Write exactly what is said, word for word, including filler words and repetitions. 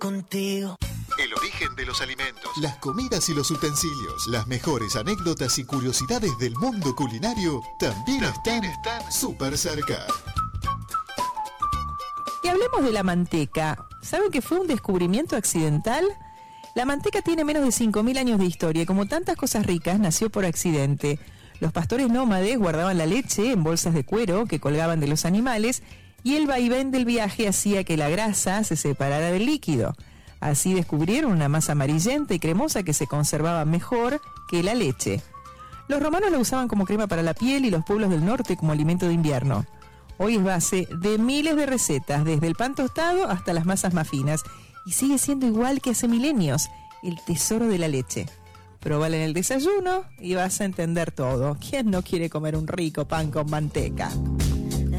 contigo. El origen de los alimentos, las comidas y los utensilios, las mejores anécdotas y curiosidades del mundo culinario también, también están, están súper cerca. Y hablemos de la manteca. ¿Saben que fue un descubrimiento accidental? La manteca tiene menos de cinco mil años de historia y como tantas cosas ricas nació por accidente. Los pastores nómades guardaban la leche en bolsas de cuero que colgaban de los animales y el vaivén del viaje hacía que la grasa se separara del líquido. Así descubrieron una masa amarillenta y cremosa que se conservaba mejor que la leche. Los romanos la usaban como crema para la piel y los pueblos del norte como alimento de invierno. Hoy es base de miles de recetas, desde el pan tostado hasta las masas más finas, y sigue siendo igual que hace milenios, el tesoro de la leche. Probala en el desayuno y vas a entender todo. ¿Quién no quiere comer un rico pan con manteca?